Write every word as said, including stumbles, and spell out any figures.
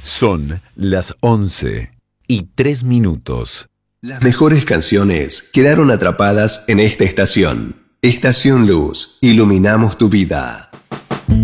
Son las once y tres minutos. Las mejores canciones quedaron atrapadas en esta estación. Estación Luz, iluminamos tu vida.